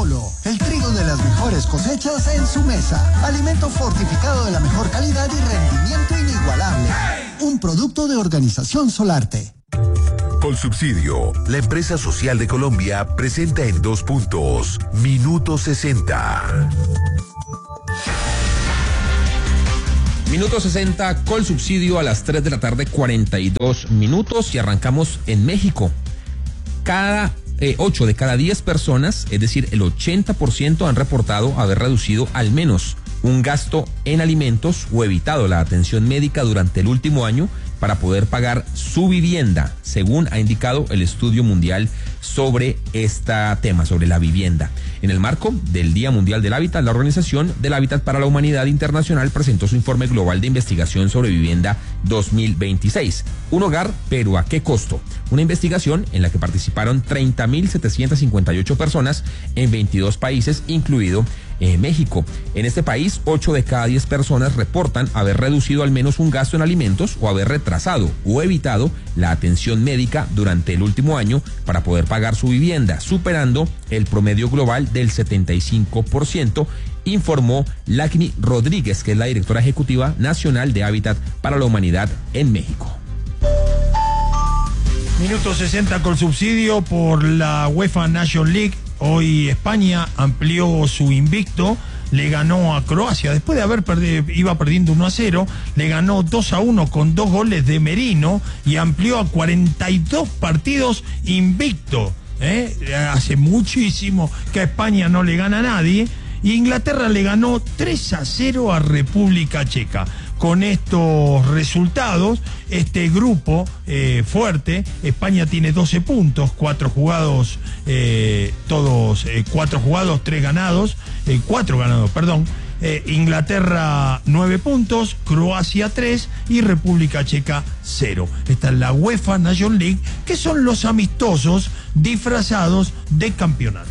Apolo, el trigo de las mejores cosechas en su mesa. Alimento fortificado de la mejor calidad y rendimiento inigualable. Un producto de Organización Solarte. Colsubsidio, la empresa social de Colombia, presenta en 2 puntos. Minuto 60. Minuto 60, Colsubsidio a las 3 de la tarde, 42 minutos, y arrancamos en México. 8 de cada 10 personas, es decir, el 80%, han reportado haber reducido al menos un gasto en alimentos o evitado la atención médica durante el último año para poder pagar su vivienda, según ha indicado el Estudio Mundial sobre este tema, sobre la vivienda. En el marco del Día Mundial del Hábitat, la Organización del Hábitat para la Humanidad Internacional presentó su informe global de investigación sobre vivienda 2026. Un hogar, pero ¿a qué costo? Una investigación en la que participaron 30.758 personas en 22 países, incluido México. En este país, 8 de cada 10 personas reportan haber reducido al menos un gasto en alimentos o haber retrasado o evitado la atención médica durante el último año para poder pagar su vivienda, superando el promedio global del 75%, informó Lacni Rodríguez, que es la directora ejecutiva nacional de Hábitat para la Humanidad en México. Minuto 60 Colsubsidio por la UEFA Nations League. Hoy España amplió su invicto, le ganó a Croacia, después de haber iba perdiendo 1-0, le ganó 2-1 con 2 goles de Merino y amplió a 42 partidos invicto. Hace muchísimo que a España no le gana a nadie. Y Inglaterra le ganó 3-0 a República Checa. Con estos resultados, este grupo fuerte, España tiene 12 puntos, 4 jugados, 4 jugados, 3 ganados, 4 ganados, perdón. Inglaterra 9 puntos, Croacia 3 y República Checa 0. Esta es la UEFA Nations League, que son los amistosos disfrazados de campeonato.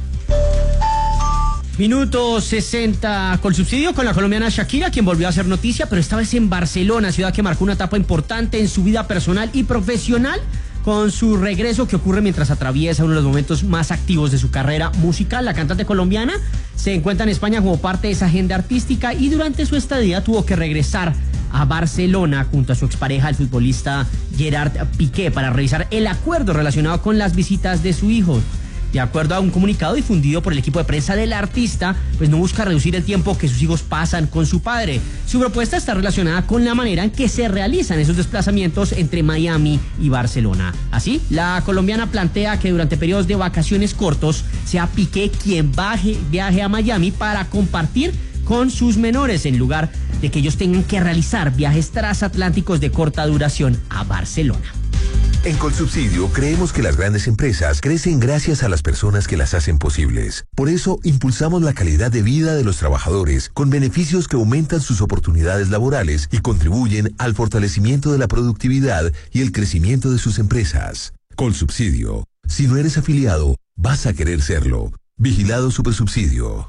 Minuto 60 Colsubsidio con la colombiana Shakira, quien volvió a hacer noticia, pero esta vez en Barcelona, ciudad que marcó una etapa importante en su vida personal y profesional, con su regreso que ocurre mientras atraviesa uno de los momentos más activos de su carrera musical. La cantante colombiana se encuentra en España como parte de esa agenda artística y durante su estadía tuvo que regresar a Barcelona junto a su expareja, el futbolista Gerard Piqué, para revisar el acuerdo relacionado con las visitas de su hijo. De acuerdo a un comunicado difundido por el equipo de prensa del artista, pues no busca reducir el tiempo que sus hijos pasan con su padre. Su propuesta está relacionada con la manera en que se realizan esos desplazamientos entre Miami y Barcelona. Así, la colombiana plantea que durante periodos de vacaciones cortos sea Piqué quien viaje a Miami para compartir con sus menores, en lugar de que ellos tengan que realizar viajes transatlánticos de corta duración a Barcelona. En Colsubsidio creemos que las grandes empresas crecen gracias a las personas que las hacen posibles. Por eso impulsamos la calidad de vida de los trabajadores con beneficios que aumentan sus oportunidades laborales y contribuyen al fortalecimiento de la productividad y el crecimiento de sus empresas. Colsubsidio. Si no eres afiliado, vas a querer serlo. Vigilado Supersubsidio.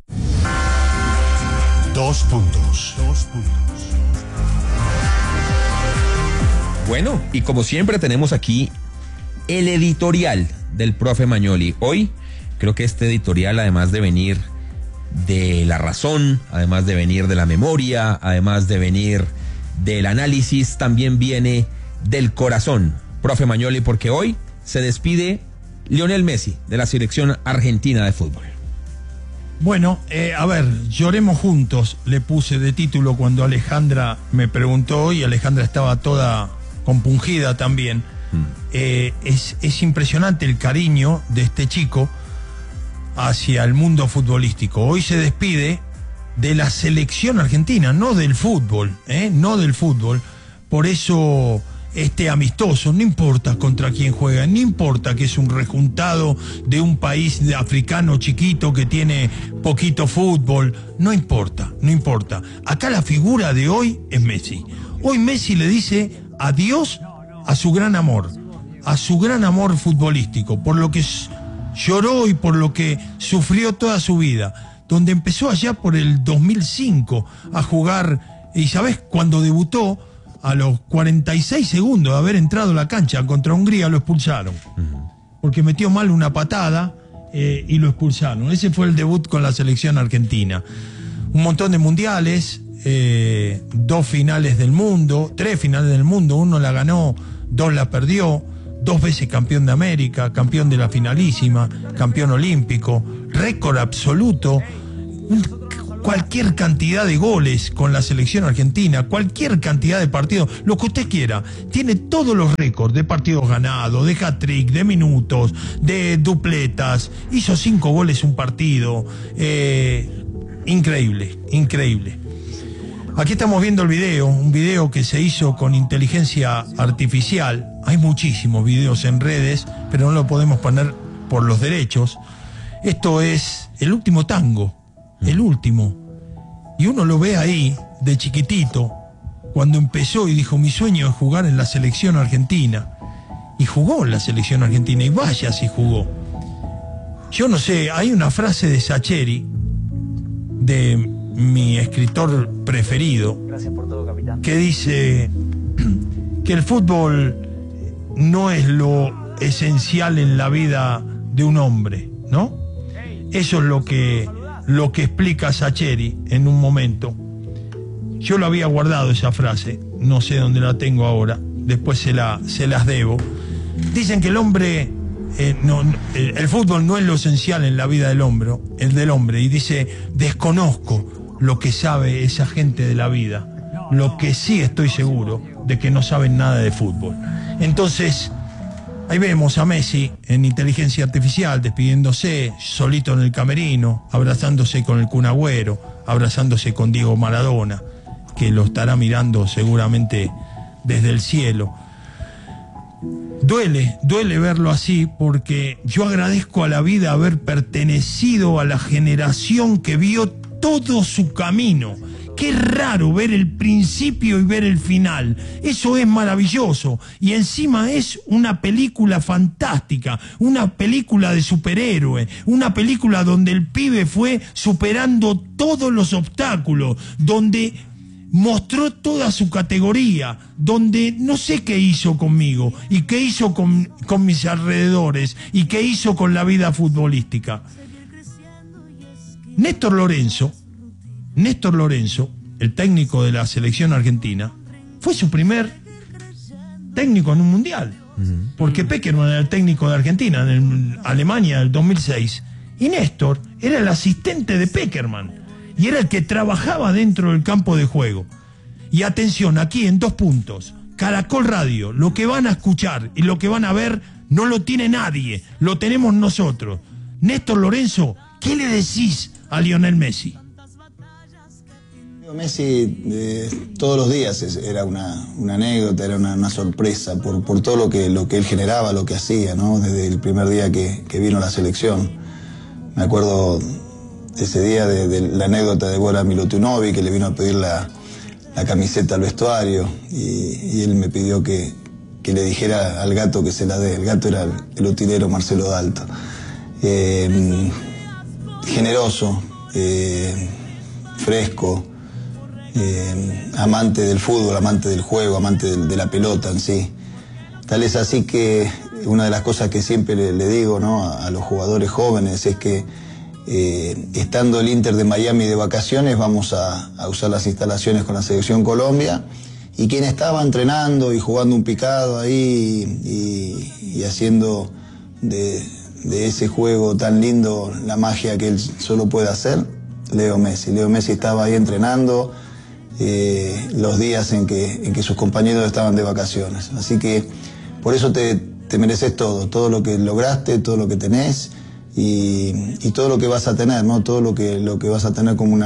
2 puntos. Bueno, y como siempre tenemos aquí el editorial del profe Magnoli. Hoy creo que este editorial, además de venir de la razón, además de venir de la memoria, además de venir del análisis, también viene del corazón, profe Magnoli, porque hoy se despide Lionel Messi de la selección argentina de fútbol. Bueno, a ver, lloremos juntos, le puse de título cuando Alejandra me preguntó, y Alejandra estaba toda compungida también. Es impresionante el cariño de este chico hacia el mundo futbolístico. Hoy se despide de la selección argentina, no del fútbol, no del fútbol. Por eso este amistoso, no importa contra quién juega, no importa que es un rejuntado de un país africano chiquito que tiene poquito fútbol, no importa. Acá la figura de hoy es Messi. Hoy Messi le dice adiós a su gran amor futbolístico, por lo que lloró y por lo que sufrió toda su vida, donde empezó allá por el 2005 a jugar, y ¿sabés? Cuando debutó, a los 46 segundos de haber entrado a la cancha contra Hungría lo expulsaron, porque metió mal una patada y lo expulsaron. Ese fue el debut con la selección argentina. Un montón de mundiales, 2 finales del mundo, 3 finales del mundo, 1 la ganó, 2 la perdió, 2 veces campeón de América, campeón de la finalísima, campeón olímpico, récord absoluto, cualquier cantidad de goles con la selección argentina, cualquier cantidad de partidos, lo que usted quiera. Tiene todos los récords de partidos ganados, de hat-trick, de minutos, de dupletas. Hizo 5 goles un partido. Increíble, increíble. Aquí estamos viendo el video, un video que se hizo con inteligencia artificial. Hay muchísimos videos en redes, pero no lo podemos poner por los derechos. Esto es el último tango. El último. Y uno lo ve ahí, de chiquitito, cuando empezó y dijo, mi sueño es jugar en la selección argentina. Y jugó en la selección argentina, y vaya si jugó. Yo no sé, hay una frase de Sacheri, de mi escritor preferido, gracias por todo, capitán, que dice que el fútbol no es lo esencial en la vida de un hombre, ¿no? Eso es lo que explica Sacheri en un momento. Yo lo había guardado esa frase, no sé dónde la tengo ahora, después se las debo. Dicen que el hombre, el fútbol no es lo esencial en la vida del hombre, y dice, desconozco lo que sabe esa gente de la vida, lo que sí estoy seguro de que no saben nada de fútbol. Entonces, ahí vemos a Messi en inteligencia artificial, despidiéndose, solito en el camerino, abrazándose con el Kun Agüero, abrazándose con Diego Maradona, que lo estará mirando seguramente desde el cielo. Duele verlo así, porque yo agradezco a la vida haber pertenecido a la generación que vio todo su camino. Qué raro ver el principio y ver el final. Eso es maravilloso. Y encima es una película fantástica, una película de superhéroe, una película donde el pibe fue superando todos los obstáculos, donde mostró toda su categoría, donde no sé qué hizo conmigo y qué hizo con mis alrededores y qué hizo con la vida futbolística. Néstor Lorenzo, el técnico de la selección argentina, fue su primer técnico en un mundial, porque Peckerman era el técnico de Argentina en Alemania del 2006, y Néstor era el asistente de Peckerman, y era el que trabajaba dentro del campo de juego. Y atención, aquí en 2 puntos, Caracol Radio, lo que van a escuchar y lo que van a ver no lo tiene nadie, lo tenemos nosotros. Néstor Lorenzo, ¿qué le decís a Lionel Messi? Messi todos los días era una anécdota, era una sorpresa por todo lo que él generaba, lo que hacía, ¿no? Desde el primer día que vino a la selección. Me acuerdo ese día de la anécdota de Bora Milutinovic, que le vino a pedir la camiseta al vestuario, y él me pidió que le dijera al gato que se la dé. El gato era el utilero Marcelo Dalto. Generoso, fresco, amante del fútbol, amante del juego, amante de la pelota en sí. Tal es así que una de las cosas que siempre le digo, ¿no?, a los jugadores jóvenes es que estando el Inter de Miami de vacaciones, vamos a usar las instalaciones con la Selección Colombia, y quien estaba entrenando y jugando un picado ahí y haciendo de ese juego tan lindo la magia que él solo puede hacer, Leo Messi. Leo Messi estaba ahí entrenando los días en que sus compañeros estaban de vacaciones. Así que por eso te mereces todo lo que lograste, todo lo que tenés y todo lo que vas a tener, ¿no? Todo lo que vas a tener como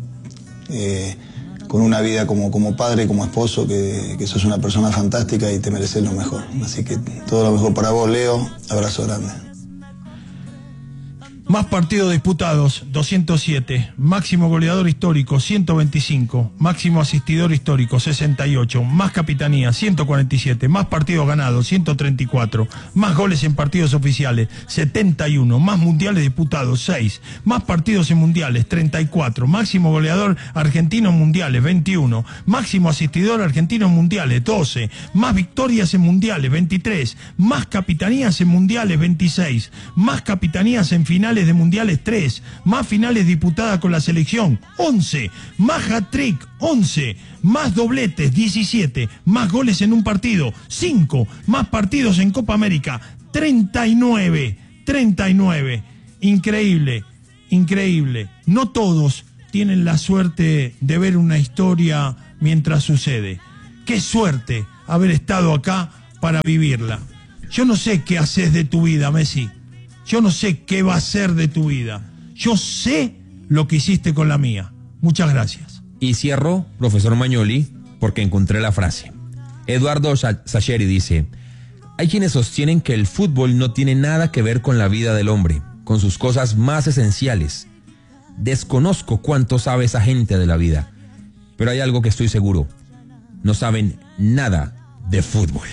con una vida como padre, como esposo, que sos una persona fantástica y te mereces lo mejor. Así que todo lo mejor para vos, Leo. Abrazo grande. Más partidos disputados, 207. Máximo goleador histórico, 125. Máximo asistidor histórico, 68. Más capitanía, 147. Más partidos ganados, 134. Más goles en partidos oficiales, 71. Más mundiales disputados, 6. Más partidos en mundiales, 34. Máximo goleador argentino en mundiales, 21. Máximo asistidor argentino en mundiales, 12. Más victorias en mundiales, 23. Más capitanías en mundiales, 26. Más capitanías en finales de mundiales, 3. Más finales disputadas con la selección, 11. Más hat-trick, 11. Más dobletes, 17. Más goles en un partido, 5. Más partidos en Copa América, 39. 39. Increíble, increíble. No todos tienen la suerte de ver una historia mientras sucede. Qué suerte haber estado acá para vivirla. Yo no sé qué haces de tu vida, Messi. Yo no sé qué va a ser de tu vida. Yo sé lo que hiciste con la mía. Muchas gracias. Y cierro, profesor Magnoli, porque encontré la frase. Eduardo Sacheri dice: hay quienes sostienen que el fútbol no tiene nada que ver con la vida del hombre, con sus cosas más esenciales. Desconozco cuánto sabe esa gente de la vida, pero hay algo que estoy seguro: no saben nada de fútbol.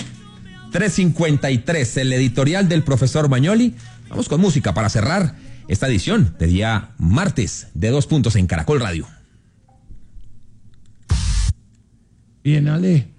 3:53, el editorial del profesor Magnoli. Vamos con música para cerrar esta edición de día martes de 2 Puntos en Caracol Radio. Bien, Ale.